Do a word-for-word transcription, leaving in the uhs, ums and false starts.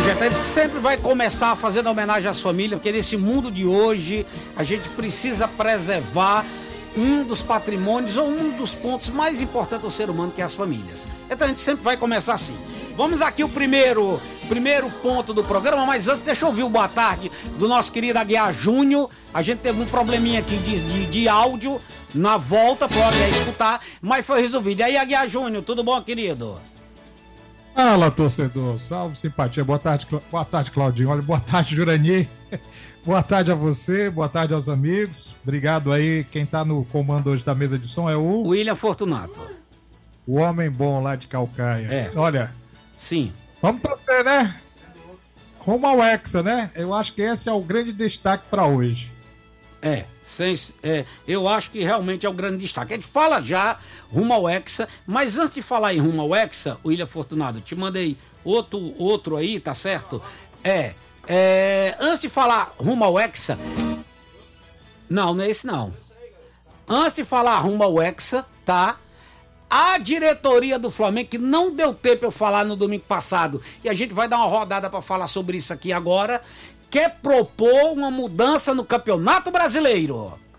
gente, a gente sempre vai começar fazendo homenagem às famílias, porque nesse mundo de hoje a gente precisa preservar um dos patrimônios ou um dos pontos mais importantes do ser humano, que é as famílias. Então a gente sempre vai começar assim. Vamos aqui o primeiro, primeiro ponto do programa, mas antes deixa eu ouvir o boa tarde do nosso querido Aguiar Júnior. A gente teve um probleminha aqui de, de, de áudio na volta, pode escutar, mas foi resolvido. E aí, Aguiar Júnior, tudo bom, querido? Fala, torcedor, salve, simpatia, boa tarde, boa tarde, Claudinho, olha, boa tarde, Jurani, boa tarde a você, boa tarde aos amigos, obrigado aí, quem tá no comando hoje da mesa de som é o... William Fortunato. O homem bom lá de Calcaia. É. Olha, sim, vamos torcer, né? Rumo ao Hexa, né? Eu acho que esse é o grande destaque para hoje. É, sem, é, eu acho que realmente é o grande destaque. A gente fala já rumo ao Hexa, mas antes de falar em rumo ao Hexa, William Fortunato, te mandei outro, outro aí, tá certo? É, é, antes de falar rumo ao Hexa, não, não é esse não. Antes de falar rumo ao Hexa, tá? A diretoria do Flamengo, que não deu tempo pra eu falar no domingo passado, e a gente vai dar uma rodada para falar sobre isso aqui agora, quer propor uma mudança no Campeonato Brasileiro.